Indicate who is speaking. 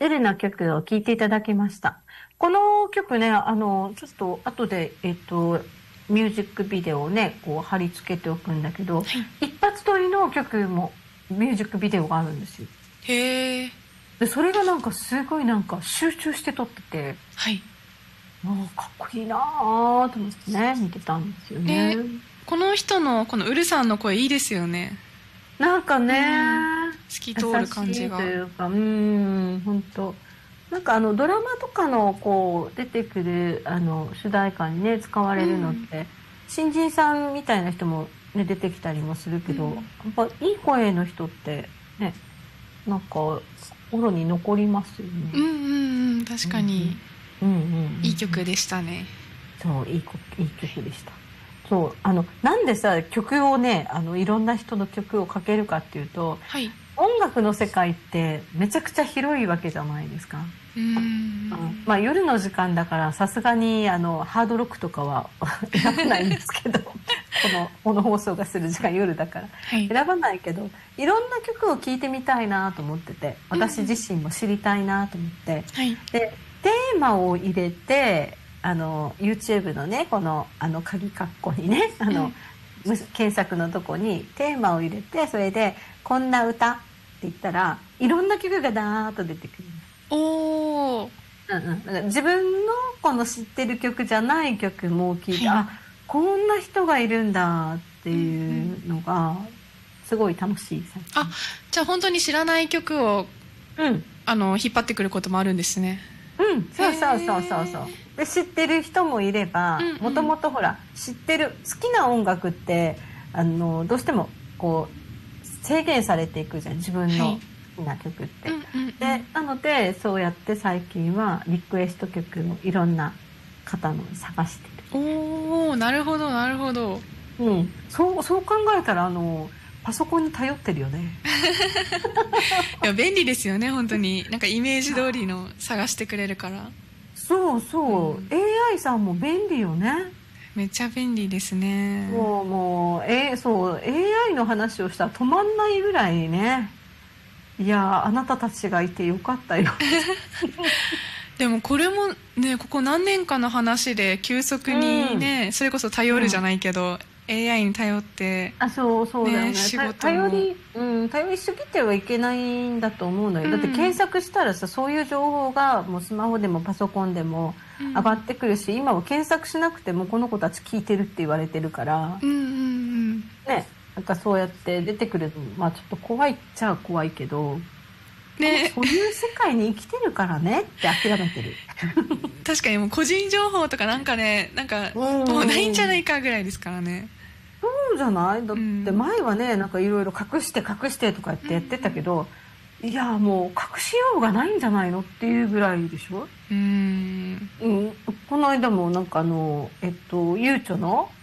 Speaker 1: エレナ曲を聴いていただきました。この曲ね、ちょっと後で、ミュージックビデオをね、こう貼り付けておくんだけど、
Speaker 2: はい、
Speaker 1: 一発撮りの曲もミュージックビデオがあるんですよ。
Speaker 2: へえ。
Speaker 1: で、それがなんかすごいなんか集中して撮ってて、
Speaker 2: はい。
Speaker 1: もうかっこいいなぁと思ってね、見てたんですよね。
Speaker 2: この人のこのウルさんの声いいですよね。
Speaker 1: なんかね、
Speaker 2: 透き通る感じが。
Speaker 1: 優しいというか、本当なんかドラマとかのこう出てくる主題歌にね使われるのって、新人さんみたいな人もね出てきたりもするけど、やっぱいい声の人ってね、なんか心に残りますよね。
Speaker 2: 確かに、いい曲でしたね。
Speaker 1: そう、いい曲でした。そう、なんでさ、曲をね、いろんな人の曲をかけるかっていうと、
Speaker 2: はい。
Speaker 1: 音楽の世界ってめちゃくちゃ広いわけじゃないですか。まあ夜の時間だからさすがにハードロックとかは選ばないんですけど、この放送がする時間夜だから、
Speaker 2: はい、
Speaker 1: 選ばないけど、いろんな曲を聴いてみたいなと思ってて、私自身も知りたいなと思って、
Speaker 2: はい、
Speaker 1: で、テーマを入れて、YouTube のね、鍵括弧にね、検索のとこにテーマを入れて、それで、こんな歌って言ったら、いろんな曲がダーッと出てくる。
Speaker 2: おー。
Speaker 1: だから自分のこの知ってる曲じゃない曲も聞いて、あ、こんな人がいるんだっていうのが、すごい楽しい。
Speaker 2: あ、じゃあ本当に知らない曲を、引っ張ってくることもあるんですね。
Speaker 1: そう。で、知ってる人もいれば、もともとほら、知ってる、好きな音楽って、どうしても、こう、制限されていくじゃん、自分の好きな曲って。で、なので、そうやって最近は、リクエスト曲をいろんな方の探してる。
Speaker 2: おー、なるほど、なるほど。
Speaker 1: そう考えたら、パソコンに頼ってるよね。
Speaker 2: いや、便利ですよね、本当に。なんかイメージ通りの探してくれるから。
Speaker 1: そう、AI さんも便利よね。
Speaker 2: めっちゃ便利ですね。
Speaker 1: そう、AI の話をしたら止まんないぐらいね。いや、あなたたちがいてよかったよ。
Speaker 2: でもこれもね、ここ何年かの話で急速にね、それこそ頼るじゃないけど、AI に頼って、
Speaker 1: そうだよね。
Speaker 2: 仕事も
Speaker 1: 頼りすぎてはいけないんだと思うのよ。だって検索したらさ、そういう情報がもうスマホでもパソコンでも上がってくるし、今は検索しなくてもこの子たち聞いてるって言われてるから、ね、なんかそうやって出てくるの、まあちょっと怖いっちゃ怖いけど、ね、そういう世界に生きてるからねって諦めてる。
Speaker 2: 確かにもう個人情報とかなんかね、なんかもうないんじゃないかぐらいですからね。
Speaker 1: そうじゃない？だって前はね、なんかいろいろ隠してとかってやってたけど、いやもう隠しようがないんじゃないのっていうぐらいでしょ。この間もなんかゆうちょの